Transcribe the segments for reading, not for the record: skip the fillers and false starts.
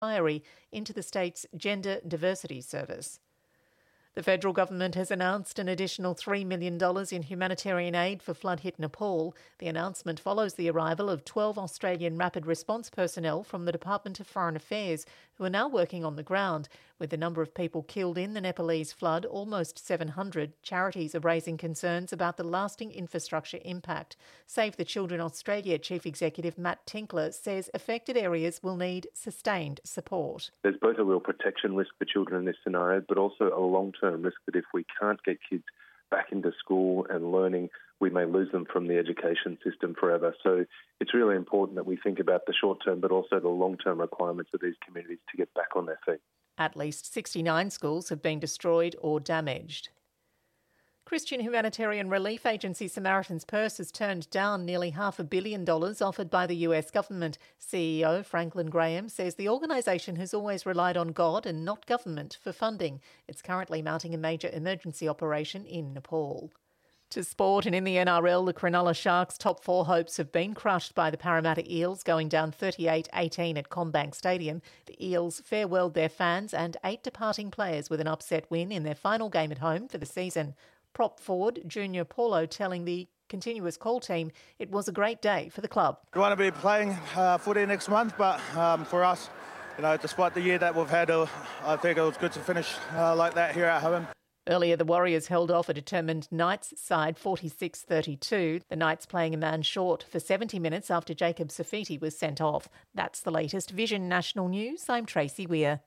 inquiry into the state's Gender Diversity Service. The federal government has announced an additional $3 million in humanitarian aid for flood-hit Nepal. The announcement follows the arrival of 12 Australian rapid response personnel from the Department of Foreign Affairs, who are now working on the ground. With the number of people killed in the Nepalese flood, almost 700, charities are raising concerns about the lasting infrastructure impact. Save the Children Australia Chief Executive Matt Tinkler says affected areas will need sustained support. There's both a real protection risk for children in this scenario, but also a long-term risk that if we can't get kids back into school and learning, we may lose them from the education system forever. So it's really important that we think about the short-term but also the long-term requirements of these communities to get back on their feet. At least 69 schools have been destroyed or damaged. Christian humanitarian relief agency Samaritan's Purse has turned down nearly $500 million offered by the US government. CEO Franklin Graham says the organisation has always relied on God and not government for funding. It's currently mounting a major emergency operation in Nepal. To sport, and in the NRL, the Cronulla Sharks' top four hopes have been crushed by the Parramatta Eels, going down 38-18 at CommBank Stadium. The Eels farewelled their fans and 8 departing players with an upset win in their final game at home for the season. Prop forward Junior Paulo telling the Continuous Call team it was a great day for the club. We want to be playing footy next month, but for us, despite the year that we've had, I think it was good to finish like that here at home. Earlier, the Warriors held off a determined Knights side 46-32. The Knights playing a man short for 70 minutes after Jacob Safiti was sent off. That's the latest Vision National News. I'm Tracy Weir.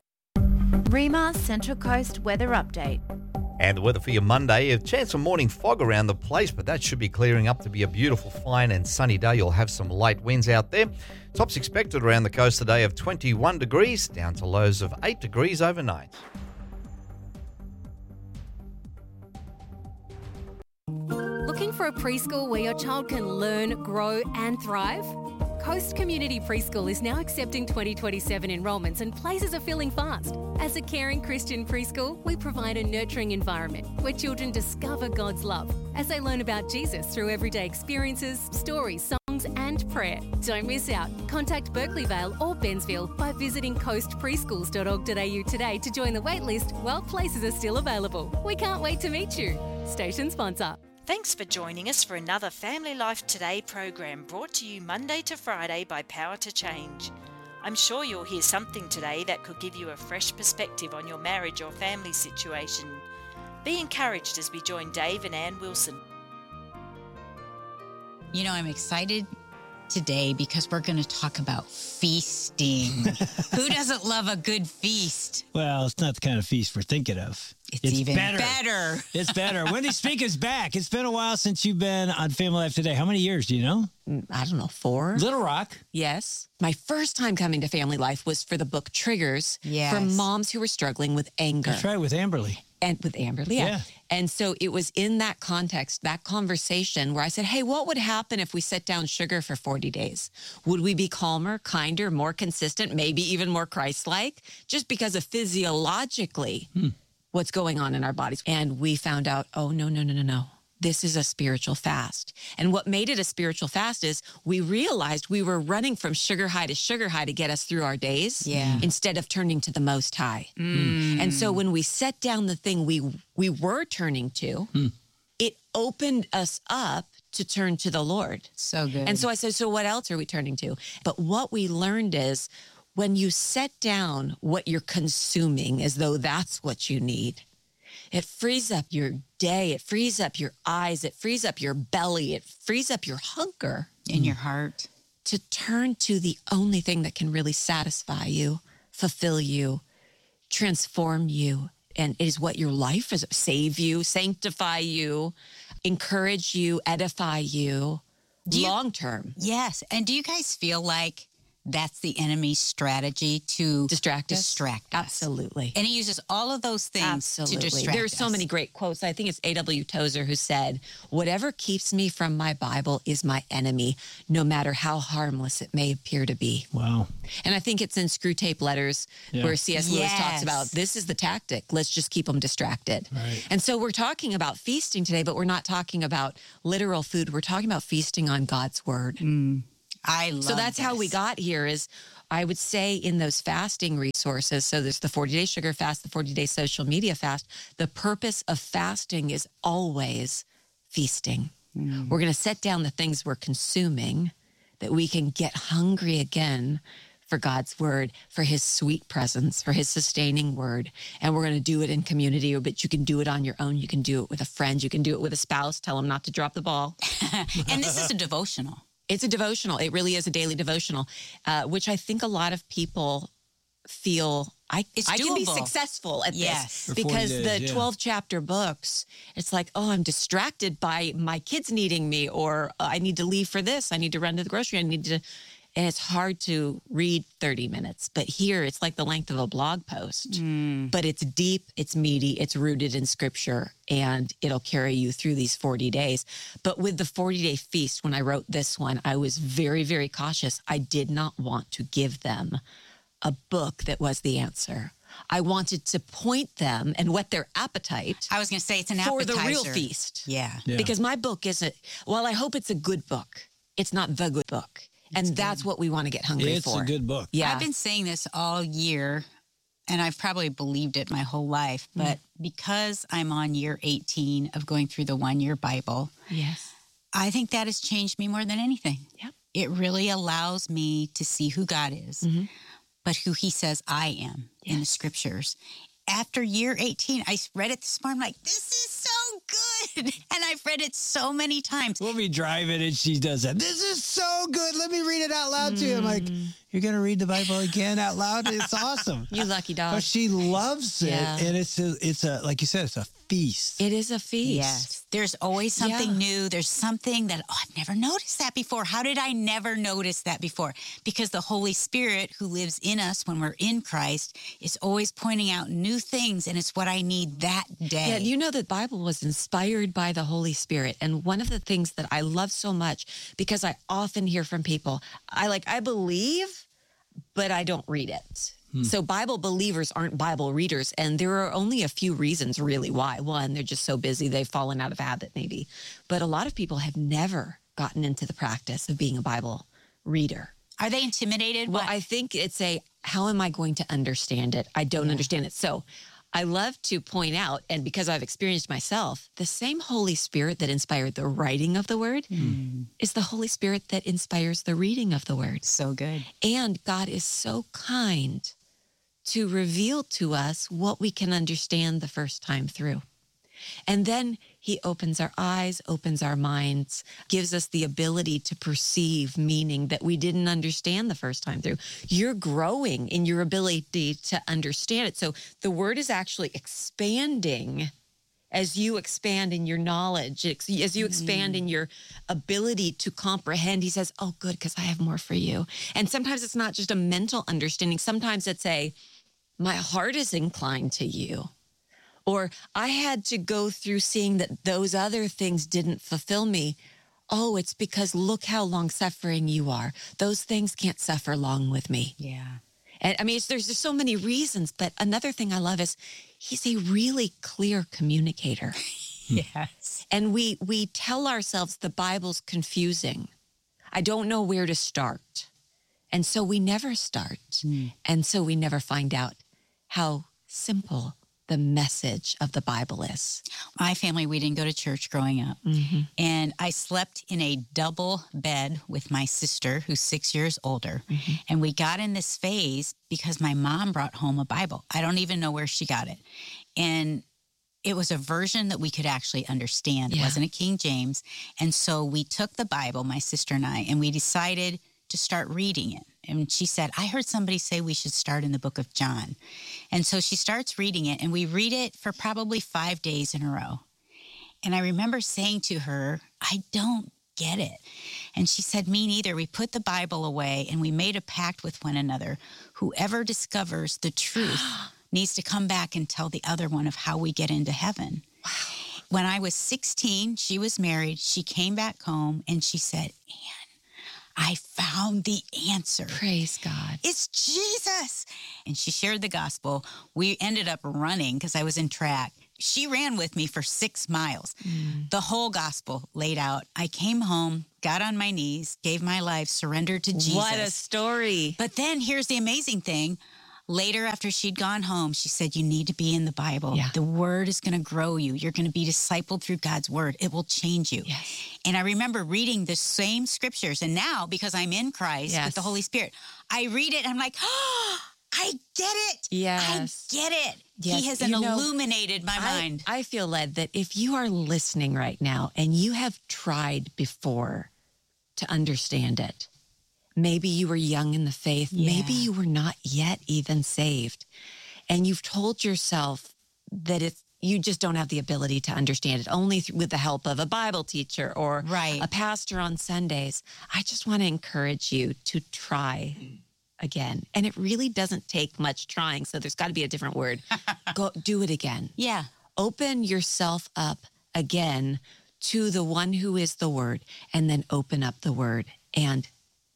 REMA Central Coast Weather Update. And the weather for your Monday, a chance of morning fog around the place, but that should be clearing up to be a beautiful, fine and sunny day. You'll have some light winds out there. Tops expected around the coast today of 21 degrees, down to lows of 8 degrees overnight. Looking for a preschool where your child can learn, grow and thrive? Coast Community Preschool is now accepting 2027 enrolments and places are filling fast. As a caring Christian preschool, we provide a nurturing environment where children discover God's love as they learn about Jesus through everyday experiences, stories, songs and prayer. Don't miss out. Contact Berkeley Vale or Bensville by visiting coastpreschools.org.au today to join the waitlist while places are still available. We can't wait to meet you. Station sponsor. Thanks for joining us for another Family Life Today program brought to you Monday to Friday by Power to Change. I'm sure you'll hear something today that could give you a fresh perspective on your marriage or family situation. Be encouraged as we join Dave and Ann Wilson. You know, I'm excited today because we're going to talk about feasting. Who doesn't love a good feast? Well, it's not the kind of feast we're thinking of. It's even better. It's better. Wendy Speak is back. It's been a while since you've been on Family Life Today. How many years, do you know? I don't know, 4. Little Rock. Yes. My first time coming to Family Life was for the book Triggers for moms who were struggling with anger. That's right, with Amberly. And with Amberly, yeah. And so it was in that context, that conversation where I said, hey, what would happen if we set down sugar for 40 days? Would we be calmer, kinder, more consistent, maybe even more Christ-like? Just because of physiologically what's going on in our bodies. And we found out, oh, no. This is a spiritual fast. And what made it a spiritual fast is we realized we were running from sugar high to get us through our days instead of turning to the Most High. And so when we set down the thing we were turning to, it opened us up to turn to the Lord. So good. And so I said, so what else are we turning to? But what we learned is when you set down what you're consuming as though that's what you need, it frees up your day. It frees up your eyes. It frees up your belly. It frees up your hunger. In your heart. To turn to the only thing that can really satisfy you, fulfill you, transform you, and is what your life is. Save you, sanctify you, encourage you, edify you, long term. Yes. And do you guys feel like that's the enemy's strategy to distract us? Absolutely. And he uses all of those things to distract us. There's so many great quotes. I think it's A.W. Tozer who said, whatever keeps me from my Bible is my enemy, no matter how harmless it may appear to be. Wow. And I think it's in Screw Tape Letters where C.S. Lewis talks about this is the tactic. Let's just keep them distracted. Right. And so we're talking about feasting today, but we're not talking about literal food. We're talking about feasting on God's word. I love So that's how we got here is, I would say in those fasting resources, so there's the 40-day sugar fast, the 40-day social media fast, the purpose of fasting is always feasting. We're going to set down the things we're consuming that we can get hungry again for God's word, for his sweet presence, for his sustaining word. And we're going to do it in community, but you can do it on your own. You can do it with a friend. You can do it with a spouse. Tell them not to drop the ball. And this is a devotional. It's a devotional. It really is a daily devotional, which I think a lot of people feel I can be successful at this because the 12-chapter books, it's like, oh, I'm distracted by my kids needing me, or I need to leave for this. I need to run to the grocery. And it's hard to read 30 minutes. But here, it's like the length of a blog post. But it's deep, it's meaty, it's rooted in scripture, and it'll carry you through these 40 days. But with the 40-day feast, when I wrote this one, I was very, very cautious. I did not want to give them a book that was the answer. I wanted to point them and whet their appetite. I was going to say it's an appetizer. For the real feast. Yeah. Because my book isn't, well, I hope it's a good book. It's not the good book. And that's what we want to get hungry for. It's a good book. Yeah. I've been saying this all year, and I've probably believed it my whole life, but because I'm on year 18 of going through the 1-year Bible, I think that has changed me more than anything. Yep. It really allows me to see who God is, but who he says I am in the scriptures. After year 18, I read it this morning, I'm like, this is so good. And I've read it so many times. We'll be driving and she does that. This is so good. Let me read it out loud to you. I'm like, you're going to read the Bible again out loud? It's awesome. You lucky dog. But she loves it. And it's a, like you said, it's a feast. It is a feast. Yes. There's always something new. There's something that, I've never noticed that before. How did I never notice that before? Because the Holy Spirit who lives in us when we're in Christ is always pointing out new things, and it's what I need that day. Yeah, you know the Bible was inspired by the Holy Spirit. And one of the things that I love so much, because I often hear from people, I believe, but I don't read it. So Bible believers aren't Bible readers. And there are only a few reasons really why. One, they're just so busy, they've fallen out of habit maybe. But a lot of people have never gotten into the practice of being a Bible reader. Are they intimidated? Well, I think it's how am I going to understand it? I don't understand it. So I love to point out, and because I've experienced myself, the same Holy Spirit that inspired the writing of the word is the Holy Spirit that inspires the reading of the word. So good. And God is so kind to reveal to us what we can understand the first time through. And then he opens our eyes, opens our minds, gives us the ability to perceive meaning that we didn't understand the first time through. You're growing in your ability to understand it. So the word is actually expanding as you expand in your knowledge, as you expand in your ability to comprehend. He says, oh, good, because I have more for you. And sometimes it's not just a mental understanding. Sometimes it's my heart is inclined to you. Or I had to go through seeing that those other things didn't fulfill me. Oh, it's because look how long-suffering you are. Those things can't suffer long with me. Yeah. And there's just so many reasons. But another thing I love is he's a really clear communicator. Yes. And we tell ourselves the Bible's confusing. I don't know where to start. And so we never start. And so we never find out how simple the message of the Bible is. My family, we didn't go to church growing up. And I slept in a double bed with my sister, who's 6 years older. And we got in this phase because my mom brought home a Bible. I don't even know where she got it. And it was a version that we could actually understand. It wasn't a King James. And so we took the Bible, my sister and I, and we decided to start reading it. And she said, I heard somebody say we should start in the book of John. And so she starts reading it, and we read it for probably 5 days in a row. And I remember saying to her, I don't get it. And she said, me neither. We put the Bible away, and we made a pact with one another. Whoever discovers the truth needs to come back and tell the other one of how we get into heaven. Wow. When I was 16, she was married. She came back home, and she said, Ann, I found the answer. Praise God. It's Jesus. And she shared the gospel. We ended up running because I was in track. she ran with me for 6 miles. The whole gospel laid out. I came home, got on my knees, gave my life, surrendered to Jesus. What a story. But then here's the amazing thing. Later, after she'd gone home, she said, you need to be in the Bible. Yeah. The word is going to grow you. You're going to be discipled through God's word. It will change you. Yes. And I remember reading the same scriptures. And now, because I'm in Christ with the Holy Spirit, I read it and I'm like, oh, I get it. Yes. I get it. Yes. He has You know, illuminated my mind. I feel led that if you are listening right now and you have tried before to understand it, maybe you were young in the faith, maybe you were not yet even saved, and you've told yourself that you just don't have the ability to understand it, only with the help of a Bible teacher or a pastor on Sundays. I just want to encourage you to try again. And it really doesn't take much trying, so there's got to be a different word. Go do it again. Yeah. Open yourself up again to the one who is the Word, and then open up the Word. And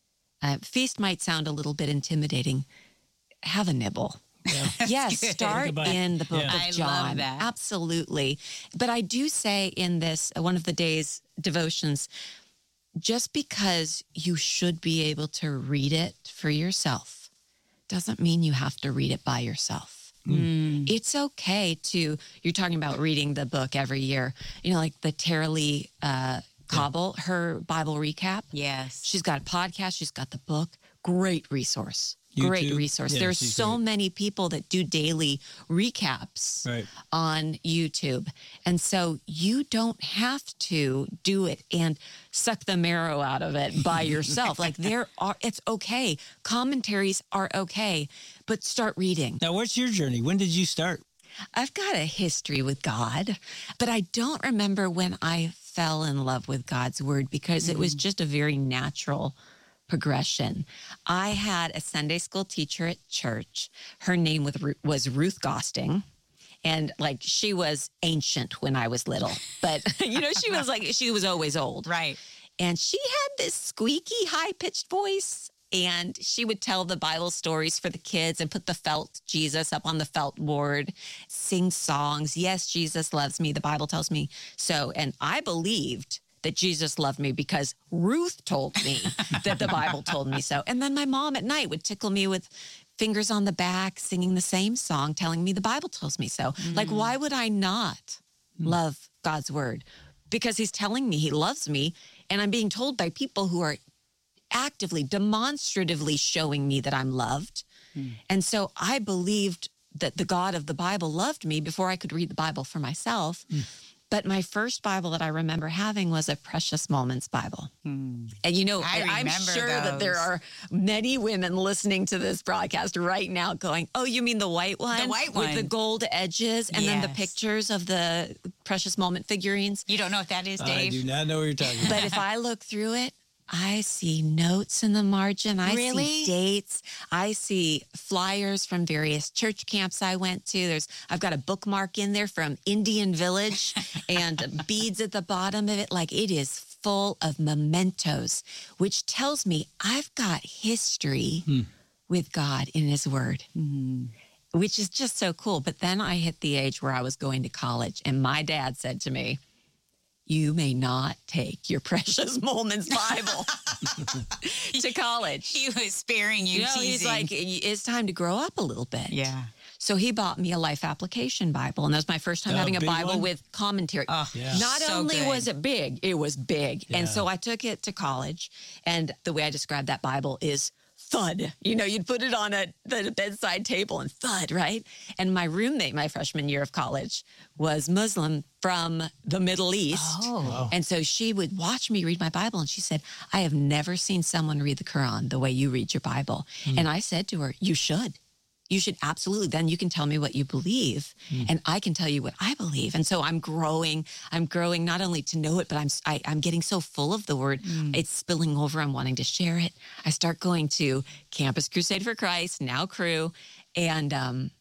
feast might sound a little bit intimidating. Have a nibble. Yeah. Yes, start in the book of John. I love that. Absolutely. But I do say in this, one of the day's devotions, just because you should be able to read it for yourself doesn't mean you have to read it by yourself. It's okay you're talking about reading the book every year, like the Tara Lee Cobble, her Bible recap. Yes. She's got a podcast. She's got the book. Great resource. Great YouTube? resource. Yeah, There's she's so great. many people that do daily recaps on YouTube. And so you don't have to do it and suck the marrow out of it by yourself. It's okay. Commentaries are okay, but start reading. Now, what's your journey? When did you start? I've got a history with God, but I don't remember when I fell in love with God's word because it was just a very natural progression. I had a Sunday school teacher at church. Her name was Ruth Gosting. And she was ancient when I was little, but she was always old. Right. And she had this squeaky, high-pitched voice. And she would tell the Bible stories for the kids and put the felt Jesus up on the felt board, sing songs. Yes, Jesus loves me. The Bible tells me so. And I believed that Jesus loved me because Ruth told me that the Bible told me so. And then my mom at night would tickle me with fingers on the back, singing the same song, telling me the Bible tells me so. Why would I not love God's word? Because he's telling me he loves me, and I'm being told by people who are actively, demonstratively showing me that I'm loved. And so I believed that the God of the Bible loved me before I could read the Bible for myself. But my first Bible that I remember having was a Precious Moments Bible. And I'm sure that there are many women listening to this broadcast right now going, oh, you mean the white one? The white one. With the gold edges and then the pictures of the Precious Moment figurines. You don't know what that is, Dave? I do not know what you're talking about. But if I look through it, I see notes in the margin. I see dates. I see flyers from various church camps I went to. I've got a bookmark in there from Indian Village and beads at the bottom of it. It is full of mementos, which tells me I've got history with God in his word, which is just so cool. But then I hit the age where I was going to college, and my dad said to me, you may not take your Precious Moments Bible to college. He was sparing you, teasing. He's like, it's time to grow up a little bit. Yeah. So he bought me a Life Application Bible, and that was my first time having a Bible with commentary. Not only was it big, it was big. Yeah. And so I took it to college, and the way I describe that Bible is thud. You'd put it on the bedside table and thud, right? And my roommate, my freshman year of college, was Muslim from the Middle East. Oh. Wow. And so she would watch me read my Bible, and she said, I have never seen someone read the Quran the way you read your Bible. And I said to her, you should. You should absolutely. Then you can tell me what you believe, and I can tell you what I believe. And so I'm growing. I'm growing not only to know it, but I'm getting so full of the word. It's spilling over. I'm wanting to share it. I start going to Campus Crusade for Christ, now Cru, and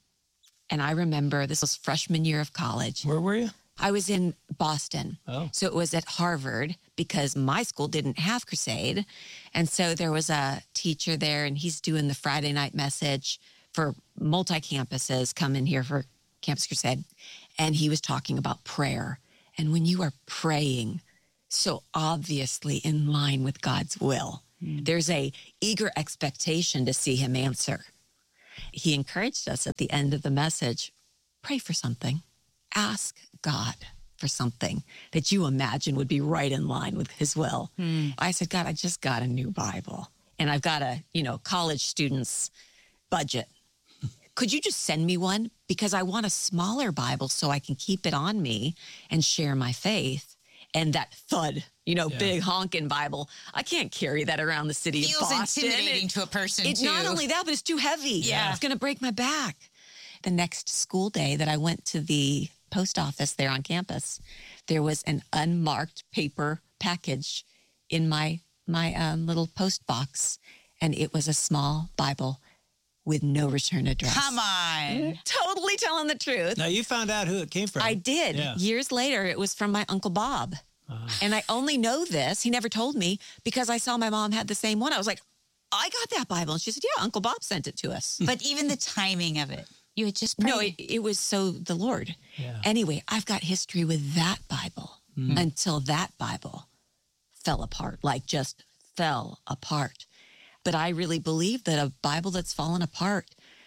I remember this was freshman year of college. Where were you? I was in Boston. Oh. So it was at Harvard because my school didn't have Crusade. And so there was a teacher there, and he's doing the Friday night message for multi-campuses. Come in here for Campus Crusade, and he was talking about prayer. And when you are praying so obviously in line with God's will, there's a eager expectation to see him answer. He encouraged us at the end of the message, pray for something. Ask God for something that you imagine would be right in line with his will. I said, God, I just got a new Bible, and I've got a, college student's budget. Could you just send me one? Because I want a smaller Bible so I can keep it on me and share my faith. And that thud, big honking Bible, I can't carry that around the city of Boston. Feels intimidating to a person, too. Not only that, but it's too heavy. Yeah. It's going to break my back. The next school day that I went to the post office there on campus, there was an unmarked paper package in my little post box, and it was a small Bible with no return address. Come on. Totally telling the truth. Now, you found out who it came from. I did. Yeah. Years later, it was from my Uncle Bob. And I only know this, he never told me, because I saw my mom had the same one. I was like, I got that Bible. And she said, yeah, Uncle Bob sent it to us. But even the timing of it, you had just prayed. No, it was so the Lord. Yeah. Anyway, I've got history with that Bible until that Bible fell apart, just fell apart. But I really believe that a Bible that's fallen apart,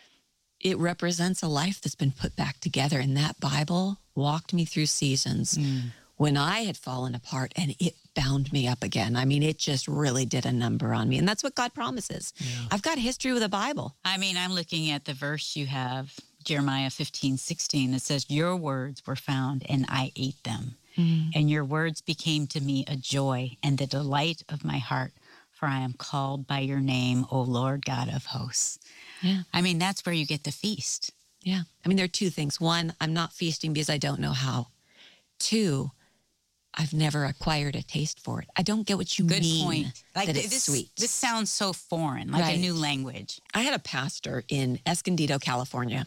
it represents a life that's been put back together. And that Bible walked me through seasons when I had fallen apart, and it bound me up again. I mean, it just really did a number on me. And that's what God promises. Yeah. I've got history with the Bible. I mean, I'm looking at the verse you have, Jeremiah 15:16, that says, your words were found and I ate them. And your words became to me a joy and the delight of my heart. For I am called by your name, O Lord God of hosts. Yeah. I mean, that's where you get the feast. Yeah. I mean, there are two things. One, I'm not feasting because I don't know how. Two, I've never acquired a taste for it. I don't get what you mean. Good point. That it's sweet. This sounds so foreign, like a new language. I had a pastor in Escondido, California,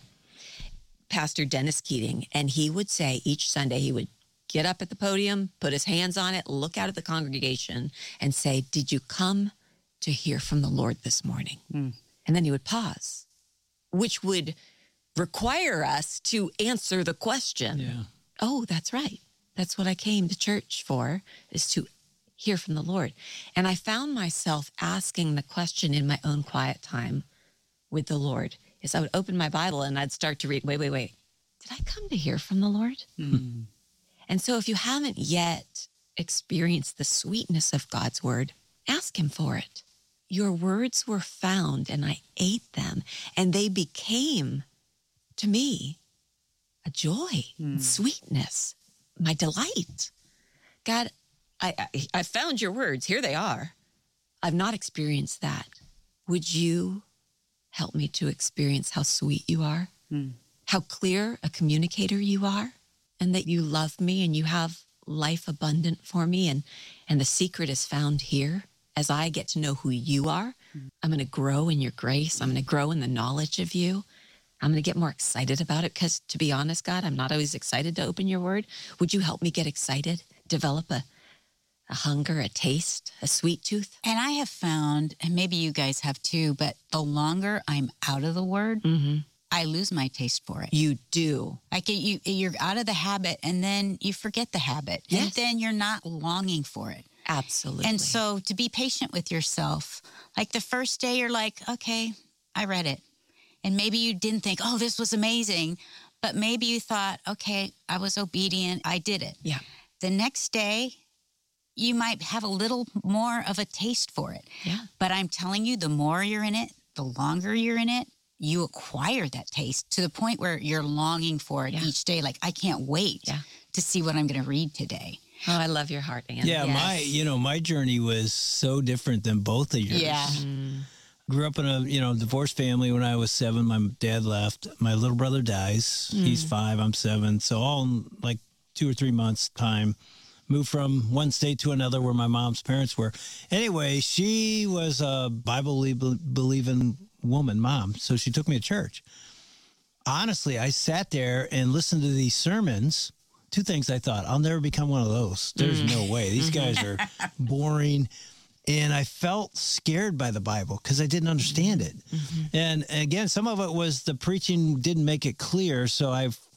Pastor Dennis Keating, and he would say each Sunday he would get up at the podium, put his hands on it, look out at the congregation, and say, did you come to hear from the Lord this morning? And then he would pause, which would require us to answer the question. Yeah. Oh, that's right. That's what I came to church for, is to hear from the Lord. And I found myself asking the question in my own quiet time with the Lord, is I would open my Bible and I'd start to read, wait. Did I come to hear from the Lord? And so if you haven't yet experienced the sweetness of God's word, ask him for it. Your words were found and I ate them, and they became to me a joy, sweetness, my delight. God, I found your words. Here they are. I've not experienced that. Would you help me to experience how sweet you are, how clear a communicator you are, and that you love me and you have life abundant for me, and the secret is found here. As I get to know who you are, I'm going to grow in your grace. I'm going to grow in the knowledge of you. I'm going to get more excited about it because, to be honest, God, I'm not always excited to open your word. Would you help me get excited, develop a hunger, a taste, a sweet tooth? And I have found, and maybe you guys have too, but the longer I'm out of the word, I lose my taste for it. You do. Like you're out of the habit, and then you forget the habit. Yes. And then you're not longing for it. Absolutely. And so to be patient with yourself, like the first day you're like, okay, I read it. And maybe you didn't think, oh, this was amazing. But maybe you thought, okay, I was obedient. I did it. Yeah. The next day, you might have a little more of a taste for it. Yeah. But I'm telling you, the more you're in it, the longer you're in it, you acquire that taste to the point where you're longing for it each day. Like, I can't wait to see what I'm going to read today. Oh, I love your heart, Ann. Yeah, yes. my journey was so different than both of yours. Yeah. Grew up in a, divorced family when I was 7. My dad left. My little brother dies. He's 5, I'm 7. So all in like 2 or 3 months time, moved from one state to another where my mom's parents were. Anyway, she was a Bible-believing mom. So she took me to church. Honestly, I sat there and listened to these sermons. 2 things I thought, I'll never become one of those. There's no way. These guys are boring. And I felt scared by the Bible because I didn't understand it. And again, some of it was the preaching didn't make it clear. So I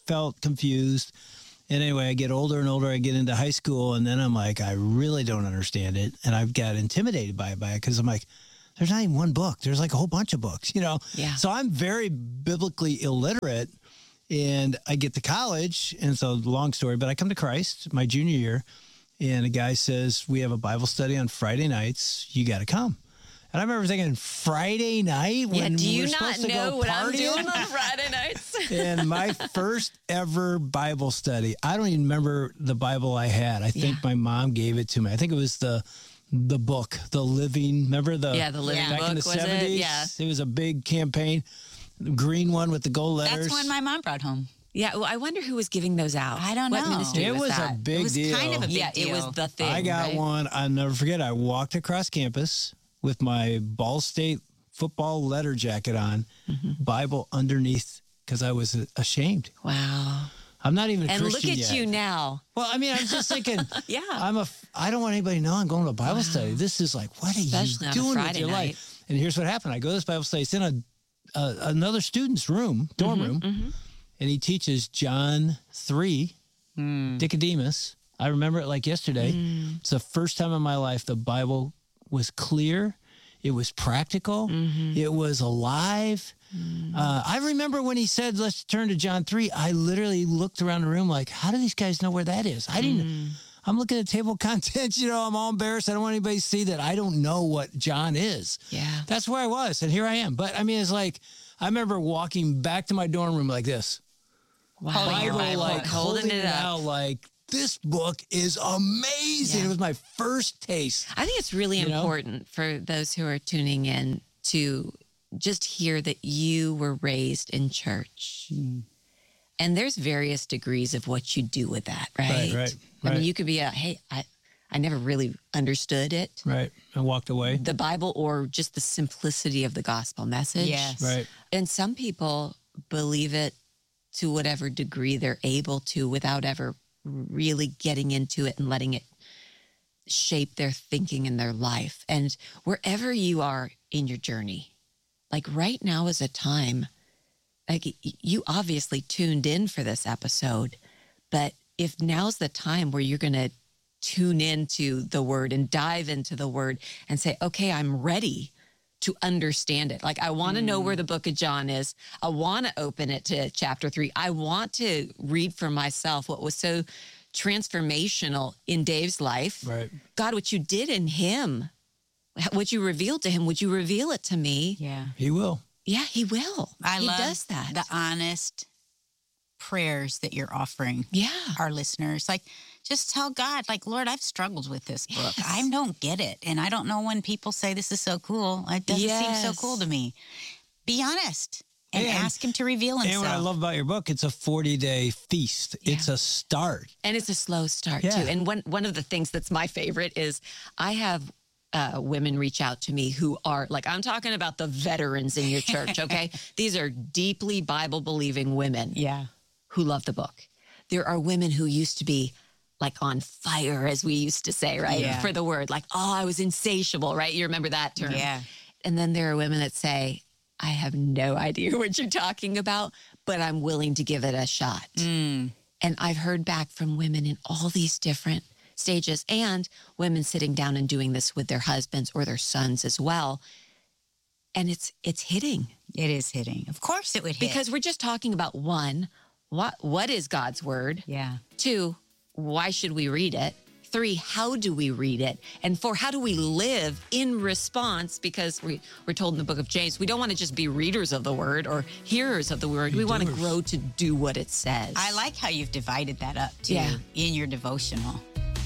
felt confused. And anyway, I get older and older. I get into high school, and then I'm like, I really don't understand it. And I've got intimidated by it because I'm like, there's not even one book. There's like a whole bunch of books, Yeah. So I'm very biblically illiterate, and I get to college, and so long story, but I come to Christ my junior year, and a guy says, we have a Bible study on Friday nights. You got to come. And I remember thinking, Friday night? When do you we're not supposed to know go what I'm partying? doing on Friday nights? And my first ever Bible study, I don't even remember the Bible I had. I think my mom gave it to me. I think it was the book, The Living. Remember the Living back book, in the 70s? It was a big campaign. The green one with the gold letters. That's one my mom brought home. Yeah, well, I wonder who was giving those out. I don't know. What ministry It was that? a big deal. It was kind of a big deal. It was the thing. I got right? one. I'll never forget. I walked across campus with my Ball State football letter jacket on, Bible underneath, because I was ashamed. Wow. I'm not even a and Christian look at yet. you now. Well, I mean, I was just thinking, Yeah. I don't want anybody to know I'm going to a Bible study. This is like, what are Especially you on a doing with Friday your night. life? And here's what happened. I go to this Bible study. It's in another student's room, dorm room, and he teaches John 3, Nicodemus. I remember it like yesterday. It's the first time in my life the Bible was clear. It was practical. It was alive. I remember when he said, let's turn to John 3, I literally looked around the room like, how do these guys know where that is? I didn't. I'm looking at table of contents, I'm all embarrassed. I don't want anybody to see that I don't know what John is. Yeah. That's where I was, and here I am. But, I mean, it's like, I remember walking back to my dorm room like this. Wow. Bible, like, holding it up. out like, this book is amazing. Yeah. It was my first taste. I think it's really important for those who are tuning in to just hear that you were raised in church. And there's various degrees of what you do with that, right? Right. I mean, you could be I never really understood it. Right. And walked away. The Bible or just the simplicity of the gospel message. Yes. Right. And some people believe it to whatever degree they're able to without ever really getting into it and letting it shape their thinking and their life. And wherever you are in your journey, like right now is a time, like you obviously tuned in for this episode, but if now's the time where you're going to tune into the word and dive into the word and say, okay, I'm ready to understand it. Like, I want to know where the book of John is. I want to open it to chapter 3. I want to read for myself what was so transformational in Dave's life. Right. God, what you did in him, what you revealed to him, would you reveal it to me? Yeah. He will. Yeah, he will. He does that. The honest prayers that you're offering our listeners. Like, just tell God, like, Lord, I've struggled with this book. I don't get it. And I don't know when people say this is so cool. It doesn't seem so cool to me. Be honest and ask him to reveal himself. And what I love about your book, it's a 40-day feast. Yeah. It's a start. And it's a slow start, too. And one of the things that's my favorite is I have women reach out to me who are, like, I'm talking about the veterans in your church, okay? These are deeply Bible-believing women who love the book. There are women who used to be like on fire, as we used to say, right? Yeah. For the word, like, oh, I was insatiable, right? You remember that term? Yeah. And then there are women that say, I have no idea what you're talking about, but I'm willing to give it a shot. And I've heard back from women in all these different stages and women sitting down and doing this with their husbands or their sons as well. And it's hitting. It is hitting. Of course it would hit. Because we're just talking about one, what is God's word? Yeah. 2, why should we read it? 3, how do we read it? And 4, how do we live in response? Because we're told in the book of James, we don't want to just be readers of the word or hearers of the word. We want to grow to do what it says. I like how you've divided that up, too, in your devotional.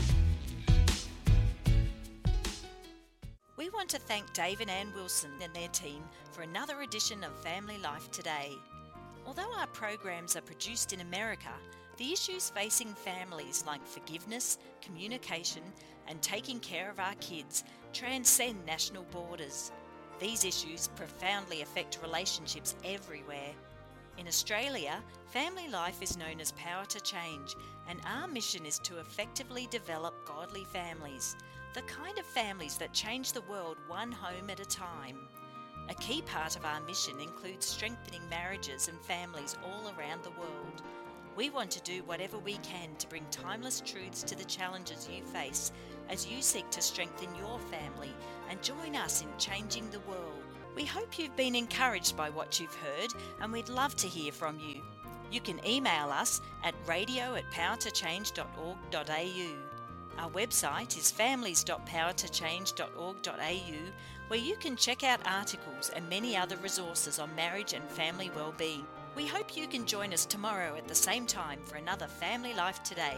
We want to thank Dave and Ann Wilson and their team for another edition of Family Life Today. Although our programs are produced in America, the issues facing families like forgiveness, communication, and taking care of our kids transcend national borders. These issues profoundly affect relationships everywhere. In Australia, Family Life is known as Power to Change, and our mission is to effectively develop godly families, the kind of families that change the world one home at a time. A key part of our mission includes strengthening marriages and families all around the world. We want to do whatever we can to bring timeless truths to the challenges you face as you seek to strengthen your family and join us in changing the world. We hope you've been encouraged by what you've heard, and we'd love to hear from you. You can email us at radio@powertochange.org.au. Our website is families.powertochange.org.au, where you can check out articles and many other resources on marriage and family well-being. We hope you can join us tomorrow at the same time for another Family Life Today.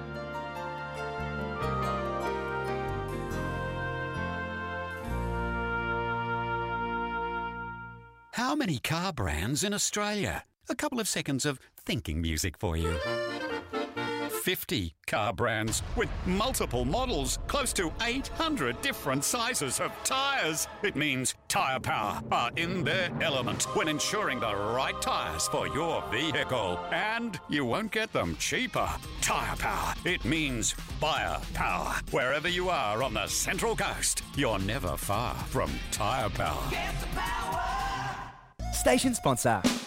How many car brands in Australia? A couple of seconds of thinking music for you. 50 car brands with multiple models, close to 800 different sizes of tyres. It means Tyre Power are in their element when ensuring the right tyres for your vehicle. And you won't get them cheaper. Tyre Power, it means buyer power. Wherever you are on the Central Coast, you're never far from Tyre Power. Station sponsor.